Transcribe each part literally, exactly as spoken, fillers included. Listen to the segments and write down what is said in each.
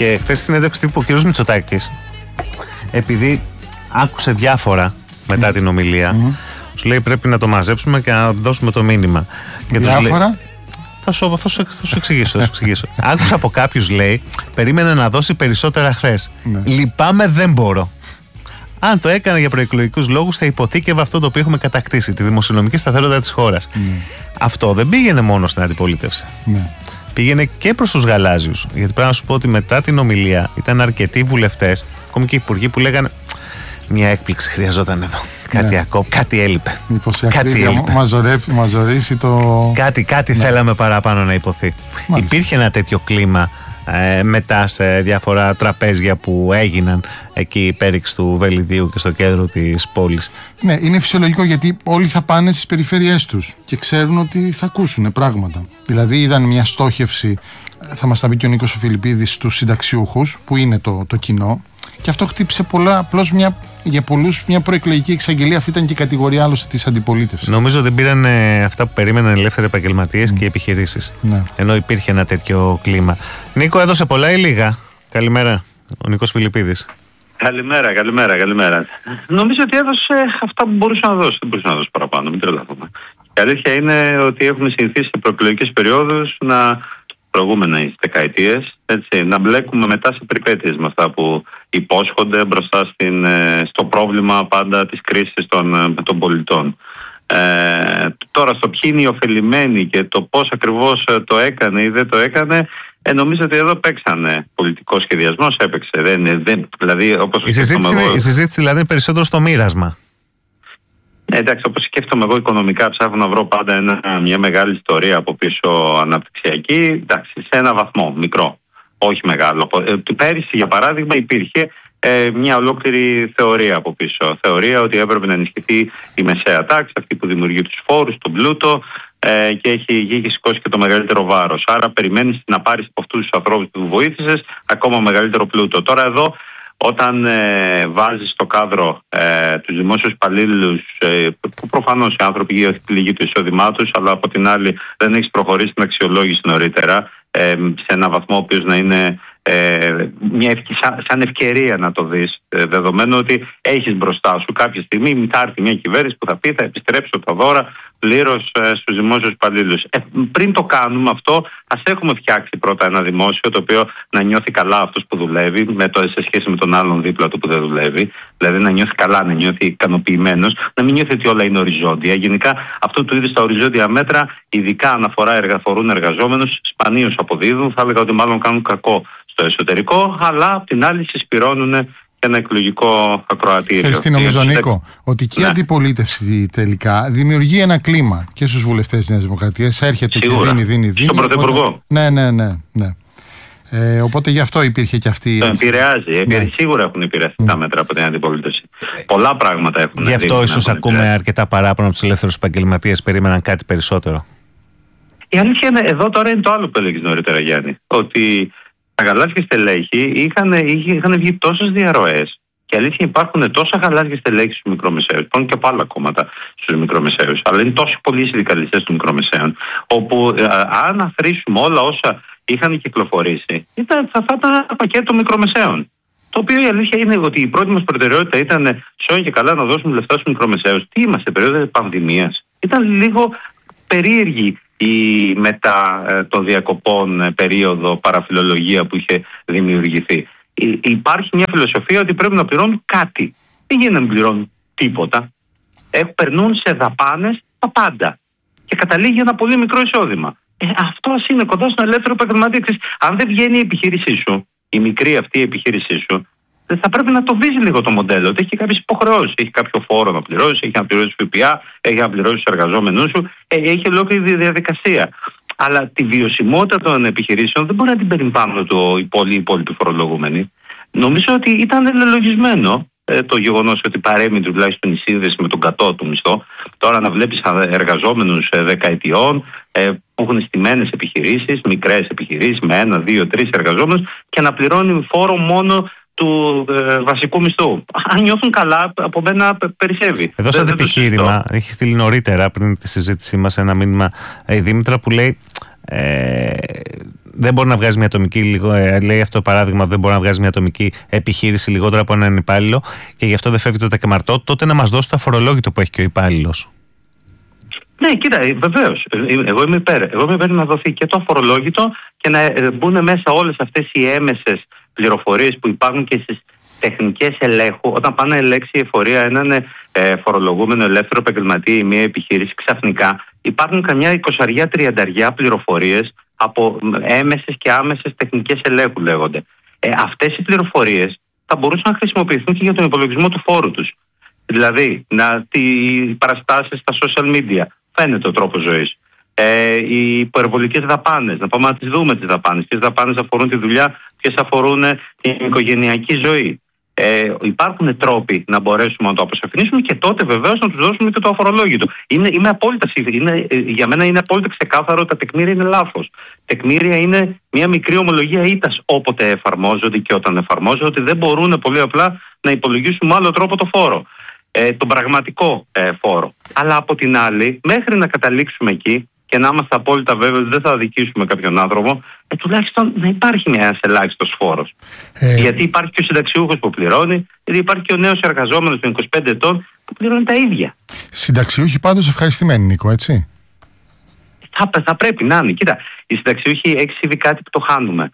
Και χθες στη συνέντευξη τύπου ο κ. Μητσοτάκης, επειδή άκουσε διάφορα μετά mm. την ομιλία, mm. σου λέει πρέπει να το μαζέψουμε και να δώσουμε το μήνυμα. Και διάφορα. Λέει, θα, σου, θα, σου, θα σου εξηγήσω. Θα σου εξηγήσω. Άκουσα από κάποιους, λέει, περίμενε να δώσει περισσότερα χθες. Mm. Λυπάμαι, δεν μπορώ. Αν το έκανε για προεκλογικούς λόγους, θα υποθήκευε αυτό το οποίο έχουμε κατακτήσει, τη δημοσιονομική σταθερότητα της χώρας. Mm. Αυτό δεν πήγαινε μόνο στην αντιπολίτευση. Mm. Πήγαινε και προς τους γαλάζιους. Γιατί πρέπει να σου πω ότι μετά την ομιλία ήταν αρκετοί βουλευτές, ακόμη και υπουργοί, που λέγανε μια έκπληξη χρειαζόταν εδώ. Κάτι, ναι. ακό, κάτι έλειπε. Μήπως η ακρίβεια μαζορίσει το. Κάτι, κάτι ναι. θέλαμε παραπάνω να υποθεί. Μάλιστα. Υπήρχε ένα τέτοιο κλίμα ε, μετά σε διάφορα τραπέζια που έγιναν εκεί η πέριξη του Βελιδίου και στο κέντρο της πόλης. Ναι, είναι φυσιολογικό, γιατί όλοι θα πάνε στις περιφέρειές τους και ξέρουν ότι θα ακούσουν πράγματα. Δηλαδή είδαν μια στόχευση, θα μας τα πει και ο Νίκος ο Φιλιππίδης, στους συνταξιούχους, που είναι το, το κοινό, και αυτό χτύπησε πολλά, απλώς μια, για πολλούς μια προεκλογική εξαγγελία. Αυτή ήταν και η κατηγορία άλλωστε της αντιπολίτευσης. Νομίζω δεν πήραν ε, αυτά που περίμεναν οι ελεύθεροι επαγγελματίες mm. και οι επιχειρήσεις. Ναι. Ενώ υπήρχε ένα τέτοιο κλίμα. Νίκο, έδωσε πολλά ή λίγα? Καλημέρα, ο Νίκος Φιλιππίδης. Καλημέρα, καλημέρα, καλημέρα. Νομίζω ότι έδωσε αυτά που μπορούσε να δώσει. Δεν μπορούσε να δώσει παραπάνω, μην τρελαθούμε. Η αλήθεια είναι ότι έχουμε συνηθίσει σε προεκλογικές περιόδους, να προηγούμενες δεκαετίες, έτσι, να μπλέκουμε μετά σε περιπέτειες με αυτά που υπόσχονται μπροστά στην, στο πρόβλημα πάντα της κρίσης των, των πολιτών. Ε, τώρα στο ποιοι είναι οι ωφελημένοι και το πώς ακριβώς το έκανε ή δεν το έκανε, ε, νομίζω ότι εδώ παίξανε πολιτικό σχεδιασμός, έπαιξε. Δεν, δεν, δηλαδή, όπως η, συζήτηση, εγώ, η συζήτηση δηλαδή είναι περισσότερο στο μοίρασμα. Ε, εντάξει, όπως σκέφτομαι εγώ οικονομικά, ψάχνω να βρω πάντα ένα, μια μεγάλη ιστορία από πίσω αναπτυξιακή. Εντάξει, σε ένα βαθμό, μικρό, όχι μεγάλο. Ε, πέρυσι, για παράδειγμα, υπήρχε ε, μια ολόκληρη θεωρία από πίσω. Θεωρία ότι έπρεπε να ενισχυθεί η μεσαία τάξη, αυτή που δημιουργεί τους φόρους, τον πλούτο, ε, και έχει, έχει σηκώσει και το μεγαλύτερο βάρος. Άρα περιμένεις να πάρεις από αυτούς τους ανθρώπους που βοήθησες ακόμα μεγαλύτερο πλούτο. Τώρα εδώ, όταν ε, βάζεις στο κάδρο ε, τους δημόσιους υπαλλήλους, ε, που προφανώς οι άνθρωποι για τη πληγή του εισόδημά τους, αλλά από την άλλη δεν έχεις προχωρήσει την αξιολόγηση νωρίτερα, ε, σε ένα βαθμό ο οποίος να είναι ε, μια ευκαι, σαν, σαν ευκαιρία να το δεις, ε, δεδομένου ότι έχεις μπροστά σου κάποια στιγμή θα έρθει μια κυβέρνηση που θα πει θα επιστρέψω τα δώρα πλήρως ε, στους δημόσιους υπαλλήλους. Ε, πριν το κάνουμε αυτό, ας έχουμε φτιάξει πρώτα ένα δημόσιο το οποίο να νιώθει καλά αυτός που δουλεύει με το, σε σχέση με τον άλλον δίπλα του που δεν δουλεύει. Δηλαδή να νιώθει καλά, να νιώθει ικανοποιημένος, να μην νιώθει ότι όλα είναι οριζόντια. Γενικά αυτού του είδους τα οριζόντια μέτρα, ειδικά αναφορά εργαφορούν εργαζόμενους, σπανίως αποδίδουν. Θα έλεγα ότι μάλλον κάνουν κακό στο εσωτερικό, αλλά απ' την άλλη συσπηρώνουν ένα εκλογικό ακροατήριο. Θέλεις τι νομίζω, Νίκο, ότι και η ναι. αντιπολίτευση τελικά δημιουργεί ένα κλίμα και στους βουλευτές της Νέας Δημοκρατίας. Έρχεται Σίγουρα. και δίνει, δίνει, δίνει. Στον Πρωθυπουργό. Ναι, ναι, ναι. ναι. Ε, οπότε γι' αυτό υπήρχε και αυτή. Το επηρεάζει. Ναι. Σίγουρα έχουν επηρεαστεί mm. τα μέτρα από την αντιπολίτευση. Πολλά πράγματα έχουν. Γι' αυτό ίσως ακούμε επηρεάσει. αρκετά παράπονα από τους ελεύθερους επαγγελματίες. Περίμεναν κάτι περισσότερο. Η αλήθεια είναι, εδώ τώρα είναι το άλλο που έλεγες νωρίτερα, Γιάννη. Ότι τα γαλάζια στελέχη είχαν, είχαν βγει τόσες διαρροές. Και αλήθεια υπάρχουν τόσα γαλάζια στελέχη στους μικρομεσαίους. Υπάρχουν και από άλλα κόμματα στους μικρομεσαίους. Αλλά είναι τόσοι πολλοί συνδικαλιστές των μικρομεσαίων. Όπου ε, αν αφρίσουμε όλα όσα είχαν κυκλοφορήσει, ήταν, θα, θα ήταν ένα πακέτο μικρομεσαίων. Το οποίο η αλήθεια είναι ότι η πρώτη μας προτεραιότητα ήταν σώει και καλά να δώσουμε λεφτά στους μικρομεσαίους. Τι είμαστε, περίοδο πανδημίας? Ήταν λίγο περίεργη η μετά των διακοπών περίοδο παραφιλολογία που είχε δημιουργηθεί. Υπάρχει μια φιλοσοφία ότι πρέπει να πληρώνουν κάτι. Δεν γίνεται να πληρώνουν τίποτα. Έχουν, περνούν σε δαπάνες τα πάντα. Και καταλήγει ένα πολύ μικρό εισόδημα. Ε, αυτό είναι κοντά στον ελεύθερο επαγγελματία. Αν δεν βγαίνει η επιχείρησή σου, η μικρή αυτή η επιχείρησή σου, θα πρέπει να το δεις λίγο το μοντέλο. Ότι έχει κάποιες υποχρεώσεις. Έχει κάποιο φόρο να πληρώσει, έχει να πληρώσει ΦΠΑ, έχει να πληρώσει τους εργαζόμενους σου, έχει ολόκληρη διαδικασία. Αλλά τη βιωσιμότητα των επιχειρήσεων δεν μπορεί να την περιπάνουν το οι υπόλοιποι φορολογούμενοι. Νομίζω ότι ήταν λογισμένο ε, το γεγονός ότι παρέμεινε τουλάχιστον η σύνδεση με τον κατώτατο μισθό. Τώρα να βλέπεις εργαζόμενους ε, δεκαετιών ε, που έχουν στημένες επιχειρήσεις, μικρές επιχειρήσεις με ένα, δύο, τρεις εργαζόμενους και να πληρώνει φόρο μόνο του ε, βασικού μισθού. Αν νιώθουν καλά, από μένα περισσεύει. Εδώ σαν επιχείρημα, έχει στείλει νωρίτερα πριν τη συζήτησή μας ένα μήνυμα η Δήμητρα που λέει ε, δεν μπορεί να βγάζει μια ατομική, λέει αυτό το παράδειγμα, δεν μπορεί να βγάζει μια ατομική επιχείρηση λιγότερο από έναν υπάλληλο και γι' αυτό δεν φεύγει το τεκμαρτό, τότε να μας δώσει το αφορολόγητο που έχει και ο υπάλληλος. Ναι, κοίτα, βεβαίως. Εγώ είμαι υπέρ. Εγώ είμαι υπέρ να δοθεί και το αφορολόγητο και να μπουν μέσα όλες αυτές οι έμεσες πληροφορίες που υπάρχουν και στις τεχνικές ελέγχου. Όταν πάνε να ελέγξει η εφορία έναν ε, φορολογούμενο ελεύθερο επαγγελματία ή μια επιχείρηση, ξαφνικά υπάρχουν καμιά εικοσαριά τριανταριά πληροφορίες από έμεσες και άμεσες τεχνικές ελέγχου, λέγονται. Ε, αυτές οι πληροφορίες θα μπορούσαν να χρησιμοποιηθούν και για τον υπολογισμό του φόρου τους. Δηλαδή, να, οι παραστάσεις στα social media, φαίνεται ο τρόπος ζωής. Ε, οι υπερβολικές δαπάνες, να πάμε να τις δούμε τις δαπάνες. Ποιες δαπάνες αφορούν τη δουλειά, ποιες αφορούν την οικογενειακή ζωή. Ε, υπάρχουν τρόποι να μπορέσουμε να το αποσαφηνίσουμε και τότε βεβαίως να τους δώσουμε και το αφορολόγητο. Είναι, είμαι απόλυτα, είναι, για μένα είναι απόλυτα ξεκάθαρο ότι τα τεκμήρια είναι λάθος. Τεκμήρια είναι μια μικρή ομολογία ήττας όποτε εφαρμόζονται και όταν εφαρμόζονται, ότι δεν μπορούν πολύ απλά να υπολογίσουν με άλλο τρόπο το φόρο. Ε, τον πραγματικό ε, φόρο. Αλλά από την άλλη, μέχρι να καταλήξουμε εκεί και να είμαστε απόλυτα βέβαιοι ότι δεν θα αδικήσουμε κάποιον άνθρωπο, ε, τουλάχιστον να υπάρχει μια ελάχιστος φόρος. Ε... Γιατί υπάρχει και ο συνταξιούχος που πληρώνει, γιατί υπάρχει και ο νέος εργαζόμενος των είκοσι πέντε ετών που πληρώνει τα ίδια. Συνταξιούχοι πάντως ευχαριστημένοι, Νίκο, έτσι. Θα, θα πρέπει να είναι. Κοίτα, οι συνταξιούχοι έχει συμβεί κάτι που το χάνουμε.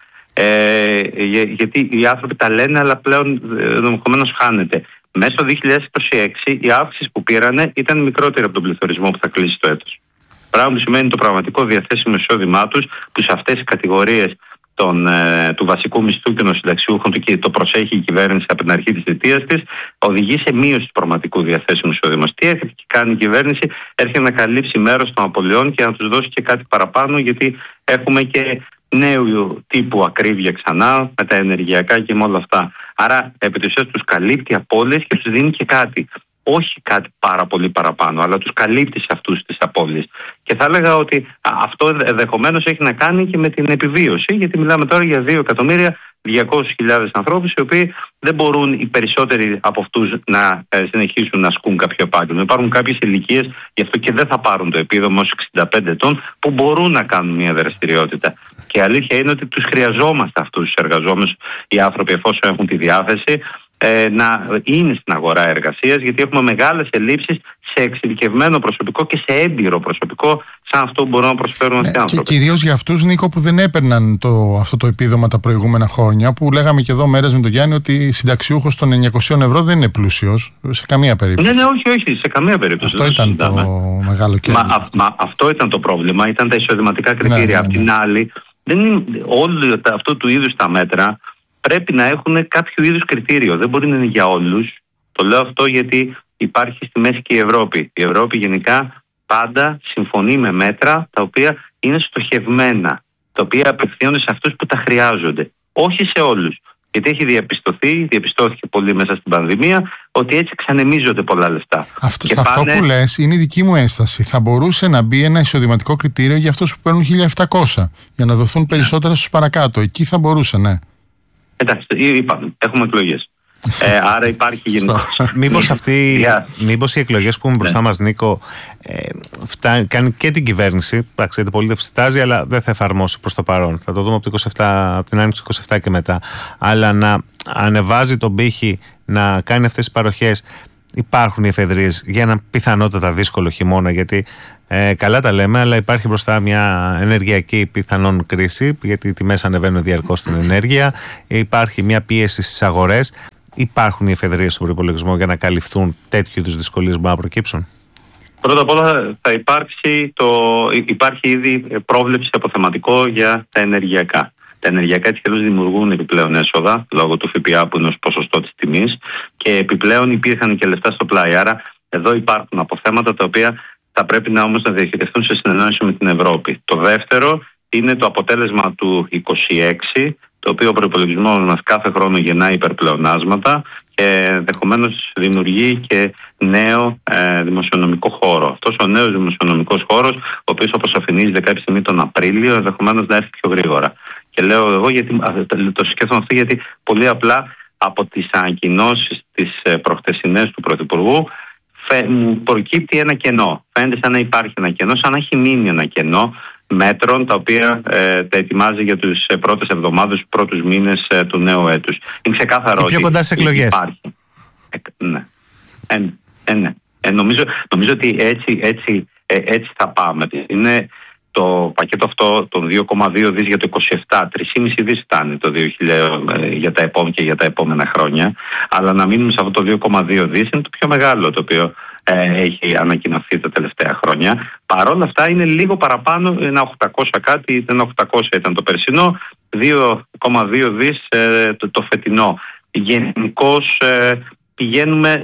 Ε, για, γιατί οι άνθρωποι τα λένε, αλλά πλέον ενδεχομένως χάνεται. Μέσα στο δύο χιλιάδες είκοσι έξι η αύξηση που πήρανε ήταν μικρότερη από τον πληθωρισμό που θα κλείσει το έτος. Πράγμα που σημαίνει το πραγματικό διαθέσιμο εισόδημά τους, που σε αυτές τις κατηγορίες των, ε, του βασικού μισθού και των συνταξιούχων του και το προσέχει η κυβέρνηση από την αρχή της θητείας της, οδηγεί σε μείωση του πραγματικού διαθέσιμου εισόδηματος. Τι έρχεται και κάνει η κυβέρνηση, έρχεται να καλύψει μέρος των απολειών και να τους δώσει και κάτι παραπάνω, γιατί έχουμε και νέου τύπου ακρίβεια ξανά με τα ενεργειακά και με όλα αυτά. Άρα επί της ουσίας τους καλύπτει απώλειες και τους δίνει και κάτι. Όχι κάτι πάρα πολύ παραπάνω, αλλά τους καλύπτει σε αυτούς τις απώλειες. Και θα έλεγα ότι αυτό ενδεχομένως έχει να κάνει και με την επιβίωση, γιατί μιλάμε τώρα για δύο εκατομμύρια διακόσιες χιλιάδες ανθρώπους, οι οποίοι δεν μπορούν οι περισσότεροι από αυτούς να συνεχίσουν να ασκούν κάποιο επάγγελμα. Υπάρχουν κάποιες ηλικίες, γι' αυτό και δεν θα πάρουν το επίδομα ως εξήντα πέντε ετών, που μπορούν να κάνουν μια δραστηριότητα. Και η αλήθεια είναι ότι τους χρειαζόμαστε αυτούς τους εργαζόμενους, οι άνθρωποι, εφόσον έχουν τη διάθεση, να είναι στην αγορά εργασίας, γιατί έχουμε μεγάλες ελλείψεις σε εξειδικευμένο προσωπικό και σε έμπειρο προσωπικό, σαν αυτό που μπορούν να προσφέρουν αυτοί οι άνθρωποι. Και κυρίως για αυτούς, Νίκο, που δεν έπαιρναν το, αυτό το επίδομα τα προηγούμενα χρόνια, που λέγαμε και εδώ μέρες με τον Γιάννη ότι συνταξιούχος των εννιακόσια ευρώ δεν είναι πλούσιος σε καμία περίπτωση. Ναι, ναι, όχι, όχι, σε καμία περίπτωση. Αυτό ήταν το μεγάλο κέρδος. Μα, μα αυτό ήταν το πρόβλημα, ήταν τα εισοδηματικά κριτήρια. Ναι, ναι, ναι. Απ' την άλλη, δεν είναι, όλοι αυτού του είδους τα μέτρα πρέπει να έχουν κάποιο είδους κριτήριο. Δεν μπορεί να είναι για όλους. Το λέω αυτό γιατί υπάρχει στη μέση και η Ευρώπη. Η Ευρώπη γενικά πάντα συμφωνεί με μέτρα τα οποία είναι στοχευμένα, τα οποία απευθύνονται σε αυτούς που τα χρειάζονται. Όχι σε όλους. Γιατί έχει διαπιστωθεί, διαπιστώθηκε πολύ μέσα στην πανδημία, ότι έτσι ξανεμίζονται πολλά λεφτά. Αυτό, και πάνε... αυτό που λες είναι η δική μου ένσταση. Θα μπορούσε να μπει ένα εισοδηματικό κριτήριο για αυτούς που παίρνουν χίλια επτακόσια, για να δοθούν περισσότερα στους παρακάτω. Εκεί θα μπορούσε, ναι. Εντάξει, είπαμε, έχουμε εκλογές. ε, άρα υπάρχει γενικώς. Μήπως, αυτή, yeah. μήπως οι εκλογές που έχουμε μπροστά yeah. μας, Νίκο, ε, φτάνει, κάνει και την κυβέρνηση. Εντάξει, η αντιπολίτευση τάζει, αλλά δεν θα εφαρμόσει προς το παρόν. Θα το δούμε από, το είκοσι επτά, από την άνοιξη του είκοσι επτά και μετά. Αλλά να ανεβάζει τον πύχη, να κάνει αυτές τις παροχές. Υπάρχουν οι εφεδρείες για ένα πιθανότατα δύσκολο χειμώνα, γιατί ε, καλά τα λέμε, αλλά υπάρχει μπροστά μια ενεργειακή πιθανόν κρίση, γιατί οι τιμές ανεβαίνουν διαρκώς στην ενέργεια, υπάρχει μια πίεση στις αγορές. Υπάρχουν οι εφεδρείες στον προϋπολογισμό για να καλυφθούν τέτοιου είδους δυσκολίες που μπορούν να προκύψουν? Πρώτα απ' όλα θα υπάρξει το, υπάρχει ήδη πρόβλεψη αποθεματικό για τα ενεργειακά. Τα ενεργειακά έτσι και δημιουργούν επιπλέον έσοδα λόγω του ΦΠΑ που είναι ως ποσοστό της τιμής και επιπλέον υπήρχαν και λεφτά στο πλάι. Άρα εδώ υπάρχουν αποθέματα τα οποία θα πρέπει να όμως να διαχειριστούν σε συνεννόηση με την Ευρώπη. Το δεύτερο είναι το αποτέλεσμα του είκοσι έξι, το οποίο ο προϋπολογισμός μας κάθε χρόνο γεννάει υπερπλεονάσματα και ενδεχομένως δημιουργεί και νέο ε, δημοσιονομικό χώρο. Αυτός ο νέος δημοσιονομικός χώρος, ο οποίος αποσαφηνίζεται κάποια στιγμή τον Απρίλιο, ενδεχομένως να έρθει πιο γρήγορα. Και λέω εγώ, γιατί, το σκέφτομαι αυτό γιατί πολύ απλά από τις ανακοινώσεις τις προχτεσινές του Πρωθυπουργού μου προκύπτει ένα κενό. Φαίνεται σαν να υπάρχει ένα κενό, σαν να έχει μείνει ένα κενό μέτρων τα οποία ε, τα ετοιμάζει για τους ε, πρώτες εβδομάδες, τους πρώτους μήνες ε, του νέου έτους. Είναι ξεκάθαρο ότι πιο κοντά στις εκλογές. Υπάρχει. Ε, ναι. Ε, ε, ναι. Ε, νομίζω, νομίζω ότι έτσι, έτσι, ε, έτσι θα πάμε. Είναι το πακέτο αυτό των δύο κόμμα δύο δις για το είκοσι επτά, τρία κόμμα πέντε δις φτάνει το δύο χιλιάδες για τα επόμενα και για τα επόμενα χρόνια. Αλλά να μείνουμε σε αυτό το δύο κόμμα δύο δις είναι το πιο μεγάλο το οποίο ε, έχει ανακοινωθεί τα τελευταία χρόνια. Παρ' όλα αυτά είναι λίγο παραπάνω, ένα οκτακόσια κάτι, ένα οκτακόσια ήταν το περσινό, δύο κόμμα δύο δις ε, το, το φετινό. Γενικώς ε, πηγαίνουμε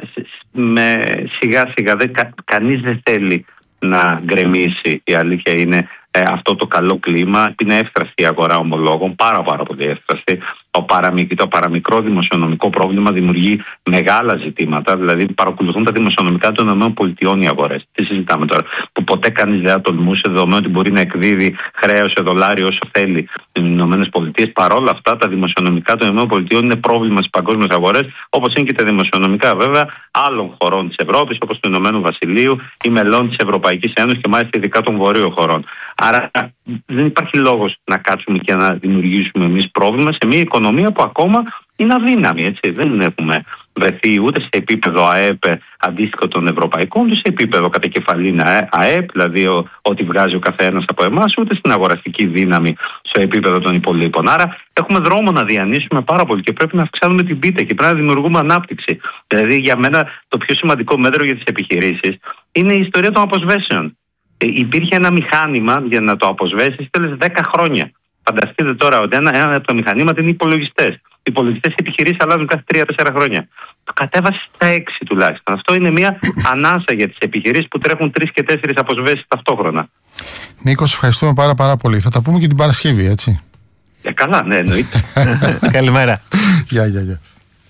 με σιγά σιγά, δεν, κα, κανείς δεν θέλει να γκρεμίσει, η αλήθεια είναι ε, αυτό το καλό κλίμα. Είναι εύθραστη η αγορά ομολόγων, πάρα πάρα πολύ εύθραστη. Το, παραμικ, το παραμικρό δημοσιονομικό πρόβλημα δημιουργεί μεγάλα ζητήματα, δηλαδή παρακολουθούν τα δημοσιονομικά των ΗΠΑ οι αγορές. Τι συζητάμε τώρα, που ποτέ κανείς δεν θα τολμούσε, δεδομένου ότι μπορεί να εκδίδει χρέος σε δολάριο όσο θέλει στις ΗΠΑ. Παρ' όλα αυτά, τα δημοσιονομικά των ΗΠΑ είναι πρόβλημα στις παγκόσμιες αγορές, όπως είναι και τα δημοσιονομικά βέβαια άλλων χωρών της Ευρώπης, όπως του Ηνωμένου Βασιλείου ή μελών της Ευρωπαϊκής Ένωσης και μάλιστα ειδικά των βορείων χωρών. Άρα δεν υπάρχει λόγος να κάτσουμε και να δημιουργήσουμε εμείς πρόβλημα σε μια οικονομία που ακόμα είναι αδύναμη. Έτσι. Δεν έχουμε βρεθεί ούτε σε επίπεδο ΑΕΠ αντίστοιχο των ευρωπαϊκών, ούτε σε επίπεδο κατακεφαλήν ΑΕΠ, δηλαδή ο, ό,τι βγάζει ο καθένας από εμάς, ούτε στην αγοραστική δύναμη στο επίπεδο των υπολείπων. Άρα έχουμε δρόμο να διανύσουμε πάρα πολύ και πρέπει να αυξάνουμε την πίτα και πρέπει να δημιουργούμε ανάπτυξη. Δηλαδή για μένα το πιο σημαντικό μέτρο για τις επιχειρήσεις είναι η ιστορία των αποσβέσεων. Ε, υπήρχε ένα μηχάνημα για να το αποσβέσεις, θέλεις δέκα χρόνια. Φανταστείτε τώρα ότι ένα, ένα από τα μηχανήματα είναι οι υπολογιστές. Οι υπολογιστές επιχειρήσεις αλλάζουν κάθε τρία τέσσερα χρόνια. Το κατέβασε στα έξι τουλάχιστον. Αυτό είναι μια ανάσα για τις επιχειρήσεις που τρέχουν τρεις και τέσσερις αποσβέσεις ταυτόχρονα. Νίκο, ευχαριστούμε πάρα, πάρα πολύ. Θα τα πούμε και την Παρασκευή, έτσι. Ε, καλά, ναι, εννοείται. Καλημέρα. Γεια, γεια, γεια.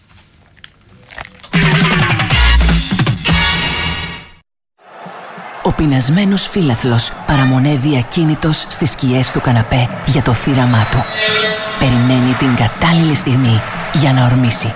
Ο πεινασμένος φύλαθλος παραμονεύει ακίνητος στις σκιές του καναπέ για το θύραμά του. Περιμένει την κατάλληλη στιγμή για να ορμήσει.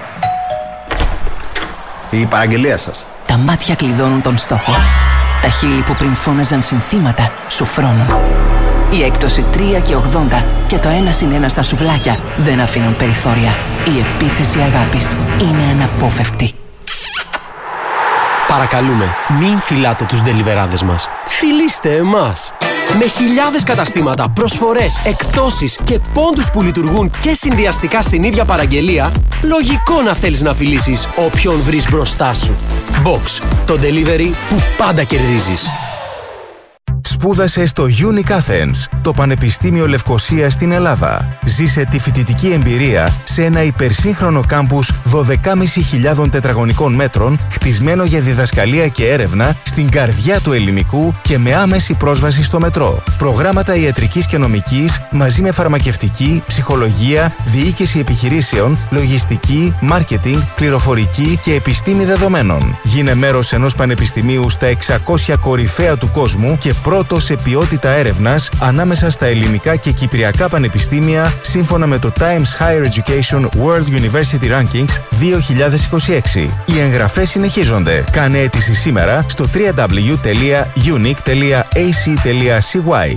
Η παραγγελία σας. Τα μάτια κλειδώνουν τον στόχο. Τα χείλη που πριν φώναζαν συνθήματα σου φρώνουν. Η έκπτωση τρία και ογδόντα και το ένα συν ένα στα σουβλάκια δεν αφήνουν περιθώρια. Η επίθεση αγάπης είναι αναπόφευκτη. Παρακαλούμε, μην φυλάτε τους ντελιβεράδες μας. Φιλήστε εμάς! Με χιλιάδες καταστήματα, προσφορές, εκπτώσεις και πόντους που λειτουργούν και συνδυαστικά στην ίδια παραγγελία, λογικό να θέλεις να φιλήσεις όποιον βρεις μπροστά σου. Box, το delivery που πάντα κερδίζεις. Σπούδασε στο Unique Athens, το Πανεπιστήμιο Λευκωσίας στην Ελλάδα. Ζήσε τη φοιτητική εμπειρία σε ένα υπερσύγχρονο κάμπους δώδεκα χιλιάδες πεντακόσια τετραγωνικών μέτρων, χτισμένο για διδασκαλία και έρευνα στην καρδιά του ελληνικού και με άμεση πρόσβαση στο μετρό. Προγράμματα ιατρικής και νομικής μαζί με φαρμακευτική, ψυχολογία, διοίκηση επιχειρήσεων, λογιστική, μάρκετινγκ, πληροφορική και επιστήμη δεδομένων. Γίνε μέρος ενός πανεπιστημίου στα εξακόσια κορυφαία του κόσμου και πρώτο σε ποιότητα έρευνας ανάμεσα στα ελληνικά και κυπριακά πανεπιστήμια σύμφωνα με το Times Higher Education World University Rankings δύο χιλιάδες είκοσι έξι. Οι εγγραφές συνεχίζονται. Κάνε αίτηση σήμερα στο double-u double-u double-u τελεία unique τελεία a c τελεία c y.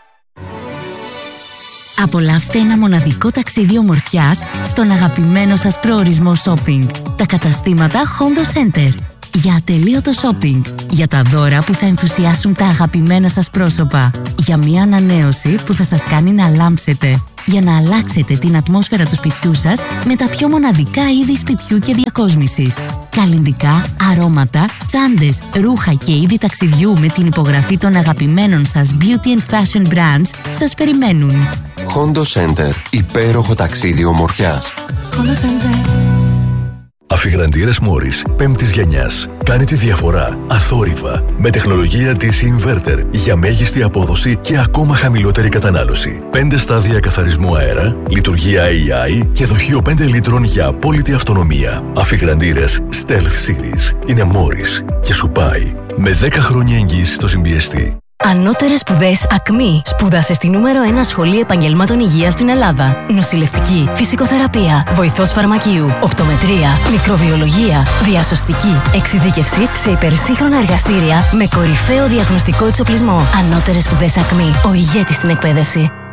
Απολαύστε ένα μοναδικό ταξίδι ομορφιάς στον αγαπημένο σας προορισμό shopping. Τα καταστήματα Hondo Center. Για ατελείωτο shopping, για τα δώρα που θα ενθουσιάσουν τα αγαπημένα σας πρόσωπα, για μια ανανέωση που θα σας κάνει να λάμψετε, για να αλλάξετε την ατμόσφαιρα του σπιτιού σας με τα πιο μοναδικά είδη σπιτιού και διακόσμησης. Καλλυντικά, αρώματα, τσάντες, ρούχα και είδη ταξιδιού με την υπογραφή των αγαπημένων σας beauty and fashion brands σας περιμένουν. Hondo Center, υπέροχο ταξίδι ομορφιάς. Hondo Center. Αφιγραντήρες Μόρις πέμπτης γενιάς. Κάνει τη διαφορά αθόρυβα με τεχνολογία ντι σι Inverter για μέγιστη απόδοση και ακόμα χαμηλότερη κατανάλωση. πέντε στάδια καθαρισμού αέρα, λειτουργία έι άι και δοχείο πέντε λίτρων για απόλυτη αυτονομία. Αφιγραντήρες Stealth Series είναι Μόρις και σου πάει με δέκα χρόνια εγγύηση στο συμπιεστή. Ανώτερες σπουδές ΑΚΜΗ. Σπούδασε στη νούμερο ένα σχολή επαγγελμάτων υγείας στην Ελλάδα. Νοσηλευτική, φυσικοθεραπεία, βοηθός φαρμακείου, οπτομετρία, μικροβιολογία, διασωστική, εξειδίκευση σε υπερσύγχρονα εργαστήρια με κορυφαίο διαγνωστικό εξοπλισμό. Ανώτερες σπουδές ΑΚΜΗ. Ο ηγέτης στην εκπαίδευση.